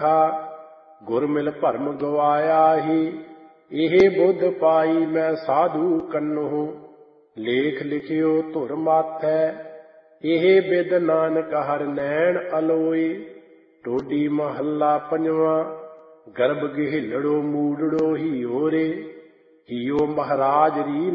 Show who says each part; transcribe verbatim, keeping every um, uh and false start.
Speaker 1: ਮੂਰਖਾ, ਗੁਰ ਮਿਲ ਭਰਮ ਗਵਾਇਆ ਹੀ। ਇਹ ਬੁੱਧ ਪਾਈ ਮੈਂ ਸਾਧੂ ਕੰਨੋ, ਲੇਖ ਲਿਖਿਓ ਧੁਰ ਮਾਥੈ। ਇਹ ਬਿਦ ਨਾਨਕ ਹਰ ਨੈਣ ਅਲੋਏ, ਟੋਡੀ ਮਹੱਲਾ ਪੰਜਵਾਂ। ਗਰਭ ਗਿਹਲੜੋ ਮੂੜੜੋ ਹੀਓ ਰੇ, ਹੀਓ ਮਹਾਰਾਜ ਰੀ